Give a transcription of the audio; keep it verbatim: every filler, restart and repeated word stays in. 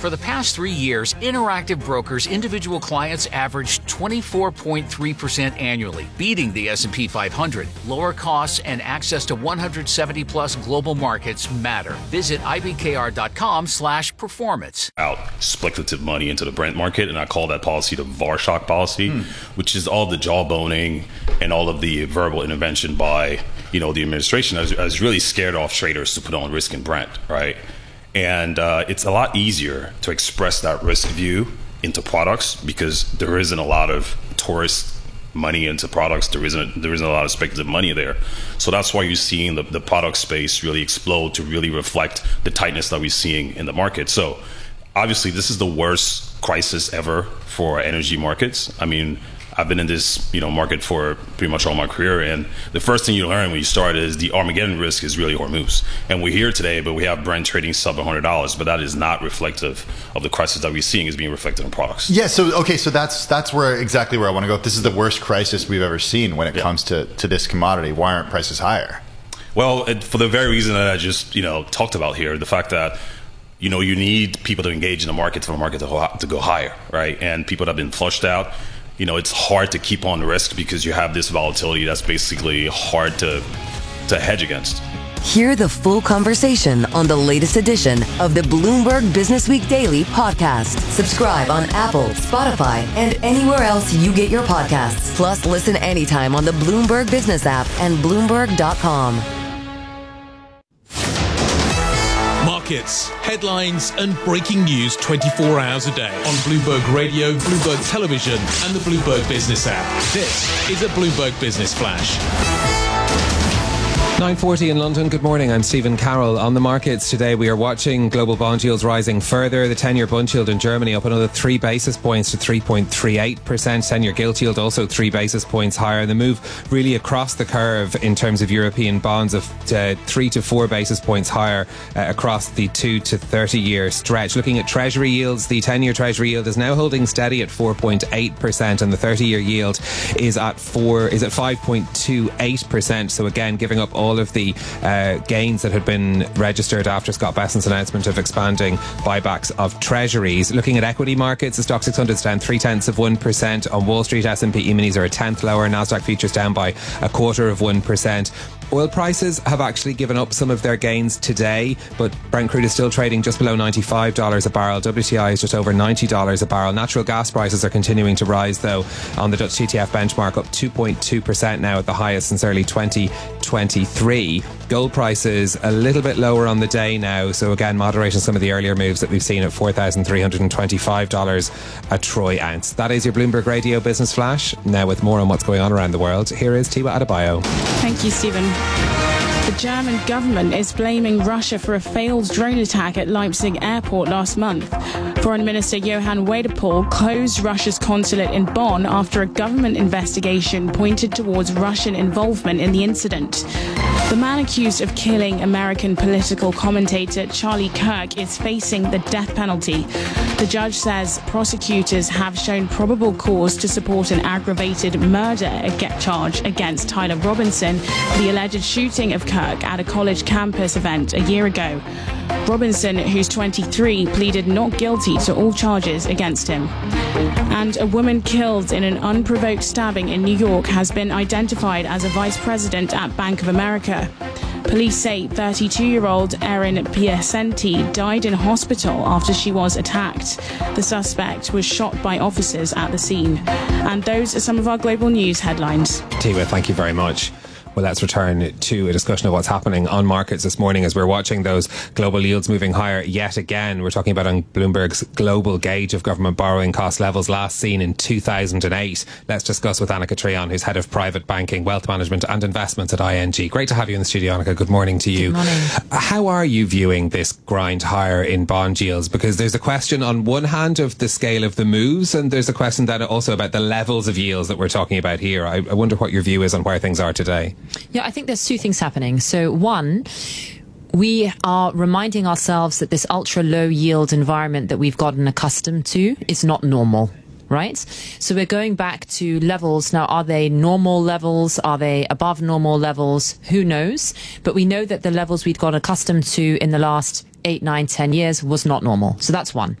For the past three years, Interactive Brokers individual clients averaged twenty-four point three percent annually, beating the S and P five hundred. Lower costs and access to one hundred seventy plus global markets matter. Visit I B K R dot com slash performance. Out speculative money into the Brent market, and I call that policy the Varshock policy, hmm. which is all the jawboning and all of the verbal intervention by, you know, the administration has, has really scared off traders to put on risk in Brent, right? And uh, it's a lot easier to express that risk view into products because there isn't a lot of tourist money into products. There isn't there isn't a lot of speculative money there. So that's why you're seeing the, the product space really explode to really reflect the tightness that we're seeing in the market. So obviously, this is the worst crisis ever for energy markets. I mean, I've been in this, you know, market for pretty much all my career, and the first thing you learn when you start is the Armageddon risk is really Hormuz. And we're here today, but we have Brent trading sub one hundred dollars, but that is not reflective of the crisis that we're seeing is being reflected in products. Yeah, so okay, so that's that's where exactly where I want to go. If this is the worst crisis we've ever seen when it yeah. comes to, to this commodity, why aren't prices higher? Well, it, for the very reason that I just, you know, talked about here, the fact that you know, you need people to engage in the market for the market to go, to go higher, right? And people that have been flushed out, you know, it's hard to keep on risk because you have this volatility that's basically hard to to hedge against. Hear the full conversation on the latest edition of the Bloomberg Business Week Daily podcast. Subscribe on Apple, Spotify, and anywhere else you get your podcasts. Plus, listen anytime on the Bloomberg Business app and Bloomberg dot com. Markets, headlines, and breaking news twenty-four hours a day on Bloomberg Radio, Bloomberg Television, and the Bloomberg Business app. This is a Bloomberg Business Flash. nine forty in London. Good morning. I'm Stephen Carroll. On the markets today, we are watching global bond yields rising further. The ten-year bund yield in Germany up another three basis points to three point three eight percent. ten-year gilt yield also three basis points higher. The move really across the curve in terms of European bonds of uh, three to four basis points higher uh, across the two to thirty-year stretch. Looking at Treasury yields, the ten-year Treasury yield is now holding steady at four point eight percent, and the thirty-year yield is at four is at five point two eight percent. So again, giving up all of the uh, gains that had been registered after Scott Bessent's announcement of expanding buybacks of treasuries. Looking at equity markets, the Stoxx six hundred is down three tenths of one percent. On Wall Street, S and P E-minis are a tenth lower. Nasdaq futures down by a quarter of one percent. Oil prices have actually given up some of their gains today, but Brent crude is still trading just below ninety-five dollars a barrel. W T I is just over ninety dollars a barrel. Natural gas prices are continuing to rise, though, on the Dutch T T F benchmark, up two point two percent now, at the highest since early twenty twenty-three. Gold prices a little bit lower on the day now, so again, moderating some of the earlier moves that we've seen at four thousand three hundred twenty-five dollars a troy ounce. That is your Bloomberg Radio Business Flash. Now, with more on what's going on around the world, here is Tiwa Adebayo. Thank you, Stephen. The German government is blaming Russia for a failed drone attack at Leipzig airport last month. Foreign Minister Johann Wadepool closed Russia's consulate in Bonn after a government investigation pointed towards Russian involvement in the incident. The man accused of killing American political commentator Charlie Kirk is facing the death penalty. The judge says prosecutors have shown probable cause to support an aggravated murder charge against Tyler Robinson for the alleged shooting of Kirk at a college campus event a year ago. Robinson, who's twenty-three, pleaded not guilty to all charges against him. And a woman killed in an unprovoked stabbing in New York has been identified as a vice president at Bank of America. Police say thirty-two-year-old Erin Piacenti died in hospital after she was attacked. The suspect was shot by officers at the scene. And those are some of our global news headlines. Tiwa, thank you very much. Well, let's return to a discussion of what's happening on markets this morning as we're watching those global yields moving higher yet again. We're talking about on Bloomberg's global gauge of government borrowing cost levels last seen in two thousand eight. Let's discuss with Annika Trion, who's head of private banking, wealth management and investments at I N G. Great to have you in the studio, Annika. Good morning to you. Good morning. How are you viewing this grind higher in bond yields? Because there's a question on one hand of the scale of the moves, and there's a question then also about the levels of yields that we're talking about here. I, I wonder what your view is on where things are today. Yeah, I think there's two things happening. So one, we are reminding ourselves that this ultra low yield environment that we've gotten accustomed to is not normal. Right? So we're going back to levels. Now, are they normal levels? Are they above normal levels? Who knows? But we know that the levels we'd got accustomed to in the last eight, nine, ten years was not normal. So that's one.